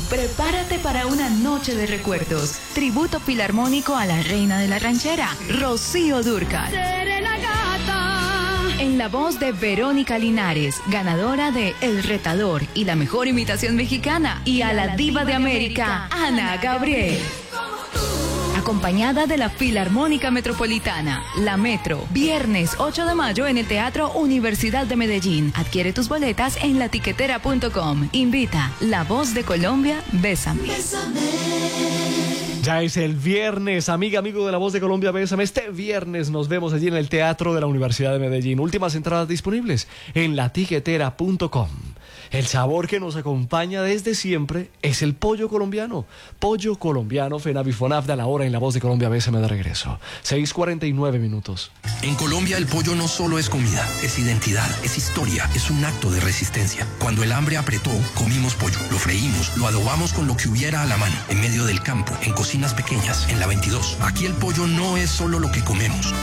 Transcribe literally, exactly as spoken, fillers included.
prepárate para una noche de recuerdos. Tributo filarmónico a la reina de la ranchera, Rocío Dúrcal. Seré la gata. En la voz de Verónica Linares, ganadora de El Retador y la mejor imitación mexicana. Y a la diva de América, Ana Gabriel. Acompañada de la Filarmónica Metropolitana, la Metro, viernes ocho de mayo en el Teatro Universidad de Medellín. Adquiere tus boletas en latiquetera punto com. Invita La Voz de Colombia, Bésame. Bésame. Ya es el viernes, amiga, amigo de La Voz de Colombia, Bésame. Este viernes nos vemos allí en el Teatro de la Universidad de Medellín. Últimas entradas disponibles en latiquetera punto com. El sabor que nos acompaña desde siempre es el pollo colombiano. Pollo colombiano, Fenavifonaf, a la hora en La Voz de Colombia, Bésame de regreso. seis cuarenta y nueve minutos. En Colombia el pollo no solo es comida, es identidad, es historia, es un acto de resistencia. Cuando el hambre apretó, comimos pollo, lo freímos, lo adobamos con lo que hubiera a la mano, en medio del campo, en cocinas pequeñas, en la veintidós. Aquí el pollo no es solo lo que comemos,